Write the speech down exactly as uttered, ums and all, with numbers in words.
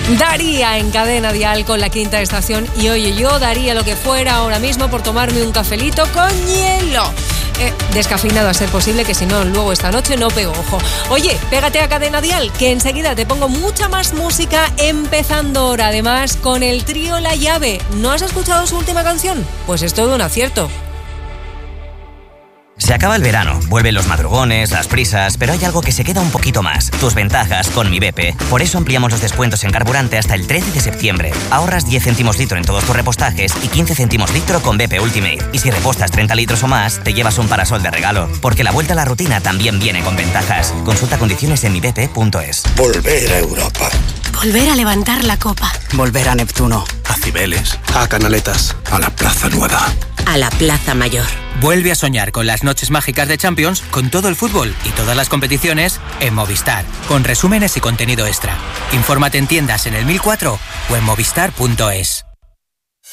Daría en Cadena Dial con La Quinta Estación. Y oye, yo daría lo que fuera ahora mismo por tomarme un cafelito con hielo. Eh, descafeinado a ser posible, que si no, luego esta noche no pego ojo. Oye, pégate a Cadena Dial, que enseguida te pongo mucha más música, empezando ahora, además, con el trío La Llave. ¿No has escuchado su última canción? Pues es todo un acierto. Se acaba el verano, vuelven los madrugones, las prisas, pero hay algo que se queda un poquito más. Tus ventajas con Mi B P. Por eso ampliamos los descuentos en carburante hasta el trece de septiembre. Ahorras diez céntimos litro en todos tus repostajes y quince céntimos litro con B P Ultimate. Y si repostas treinta litros o más, te llevas un parasol de regalo. Porque la vuelta a la rutina también viene con ventajas. Consulta condiciones en mi b p punto es. Volver a Europa. Volver a levantar la copa. Volver a Neptuno. A Cibeles. A Canaletas. A la Plaza Nueva. A la Plaza Mayor. Vuelve a soñar con las noches mágicas de Champions, con todo el fútbol y todas las competiciones en Movistar, con resúmenes y contenido extra. Infórmate en tiendas en el mil cuatro o en movistar punto es.